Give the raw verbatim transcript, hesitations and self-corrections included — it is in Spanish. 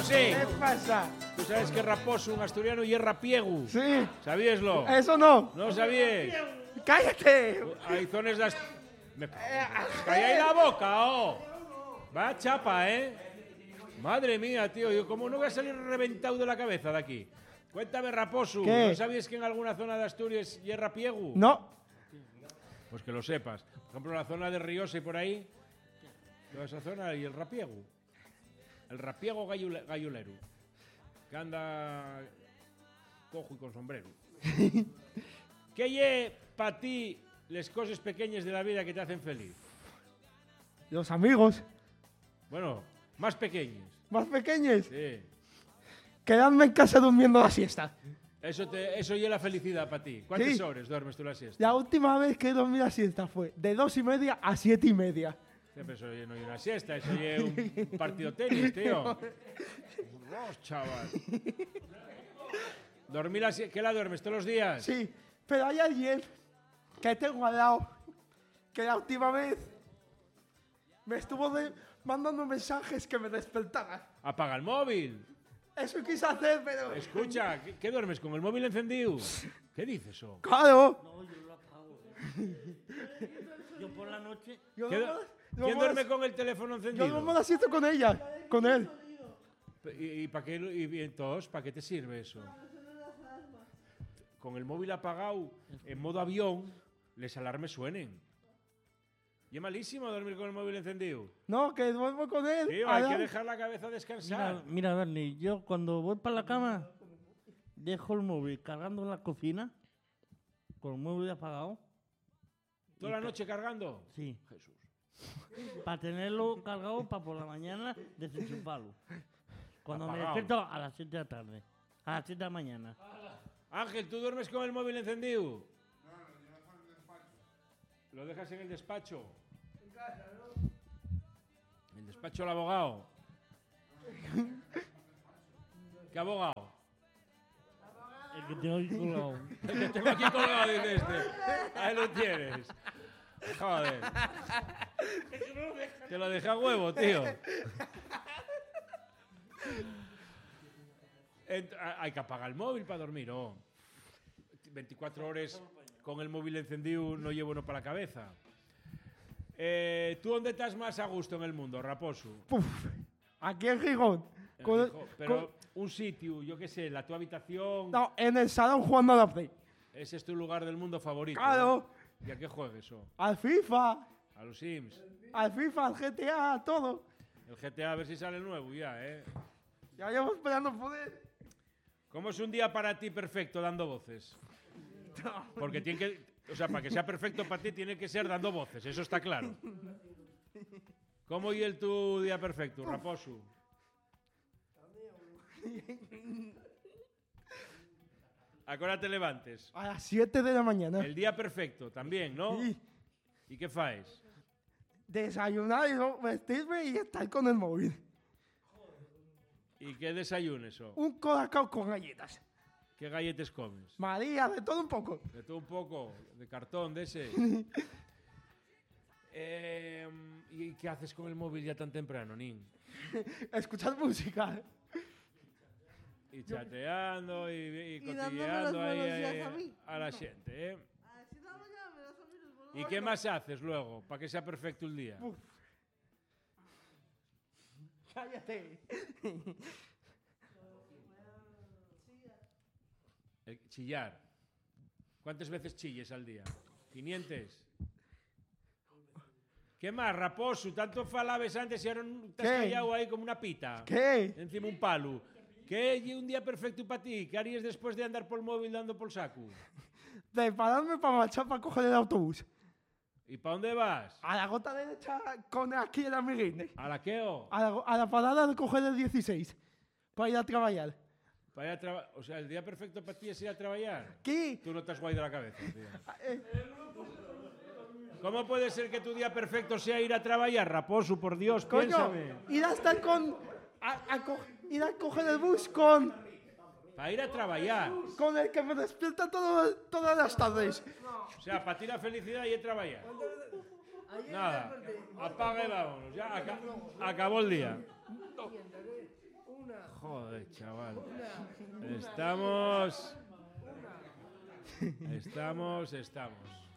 sí. ¿Qué pasa? Tú sabes que Raposo, un asturiano, y es rapiegu. Sí. ¿Sabíaslo? Eso no. No sabíais. ¡Cállate! Hay zonas de... Ast- Me... ¡Calláis la boca, oh! Va chapa, ¿eh? Madre mía, tío. Yo, ¿cómo no voy a salir reventado de la cabeza de aquí? Cuéntame, Raposo. ¿Qué? ¿No sabías que en alguna zona de Asturias y es rapiegu? No. Pues que lo sepas. Por ejemplo, la zona de Riosa y por ahí, toda esa zona y el rapiego. El rapiego gallule- gallulero. Que anda cojo y con sombrero. ¿Qué lle para ti las cosas pequeñas de la vida que te hacen feliz? Los amigos Bueno, más pequeños. más pequeños. Sí. Quedarme en casa durmiendo la siesta. Eso te, eso lle la felicidad para ti. ¿Cuántas Sí. horas duermes tú la siesta? La última vez que dormí la siesta fue de dos y media a siete y media. Siempre eso no es una siesta, eso es un partido de tenis, tío. Dios, chaval. ¿Dormir la sie- ¿Qué la duermes todos los días? Sí, pero hay alguien que tengo al lado que la última vez me estuvo de- mandando mensajes que me despertaran. Apaga el móvil. Eso quise hacer, pero... Escucha, ¿qué, qué duermes con el móvil encendido? ¿Qué dices eso? ¡Claro! No, yo lo apago. Yo por la noche. Yo ¿Qué- duermo- ¿Quién duermo duerme la- con el teléfono Yo encendido? duermo la siesta con ella, con él. ¿Y, y para qué, lo- y, y entonces, para qué te sirve eso? Con el móvil apagado, en modo avión, les alarmes suenen. Y es malísimo dormir con el móvil encendido. No, que duermo con él. Tío, al hay que lado. dejar la cabeza descansar. Mira, mira, Bernie, yo cuando voy para la cama, dejo el móvil cargando en la cocina, con el móvil apagado. ¿Toda la noche cargando? Sí. Jesús. Para tenerlo cargado para por la mañana desenchufarlo. Cuando Apagado. me despierto a las siete de la tarde. A las siete de la mañana. Ángel, ¿tú duermes con el móvil encendido? No, lo dejas en el despacho. En casa, ¿no? En el despacho del abogado. ¿Qué abogado? El que tengo ahí colgado. El que tengo aquí colgado, dice este. Ahí lo tienes. Joder. Te lo dejé a huevo, tío. Ent- a- hay que apagar el móvil para dormir, ¿no? veinticuatro horas con el móvil encendido no llevo uno para la cabeza. Eh, ¿Tú dónde estás más a gusto en el mundo, Raposo? Puf, aquí en Gijón. En Con- Gijón. Pero con- un sitio, yo qué sé, la tu habitación. no, en el salón jugando a la Play. Ese es tu lugar del mundo favorito. Claro, ¿no? ¿Y a qué juegas eso? al FIFA, A los Sims. al FIFA, al G T A, a todo. El G T A a ver si sale el nuevo ya, ¿eh? Ya llevo esperando poder. ¿Cómo es un día para ti perfecto dando voces? Porque tiene que, o sea, para que sea perfecto para ti tiene que ser dando voces, eso está claro. ¿Cómo y el tu día perfecto, Raposo? ¿A qué hora te levantes? A las siete de la mañana. El día perfecto también, ¿no? Sí. ¿Y qué faes? Desayunar y luego vestirme y estar con el móvil. ¿Y qué desayunes o? Un colacao con galletas. ¿Qué galletes comes? María, de todo un poco. De todo un poco, de cartón, de ese. Eh, ¿Y qué haces con el móvil ya tan temprano, Nin? Escuchar música. Y chateando y, y, Y dándome cotilleando los ahí, buenos ahí, días a mí. a la gente, ¿eh? Así no me llames, a mí los buenos ¿Y qué más haces luego para que sea perfecto el día? Uf. Cállate. Eh, chillar. ¿Cuántas veces chilles al día? ¿quinientos? ¿Qué más, Raposo? Tanto falabes antes y ahora no te has ¿Qué? callado ahí como una pita. ¿Qué? Encima un palo. ¿Qué es un día perfecto para ti? ¿Qué harías después de andar por el móvil dando por saco? De pararme para marchar para coger el autobús. ¿Y para dónde vas? A la gota derecha con aquí el amiguine. ¿A la qué o? A la, a la parada de coger el dieciséis. Para ir a trabajar. Para ir a traba- o sea, el día perfecto para ti es ir a trabajar. ¿Qué? Tú no te has guay de la cabeza, tío. Eh, ¿Cómo puede ser que tu día perfecto sea ir a trabajar, Raposo? Por Dios, coño, piénsame. ir a estar con... A, a co- ir a coger el bus con... Para ir a trabajar. Con el que me despierta todo- todas las tardes. O sea, para ti la felicidad y ir a trabajar. Nada. Apaga y vámonos. Ya aca- acabó el día. Una, Joder, chaval. Estamos... Estamos, estamos.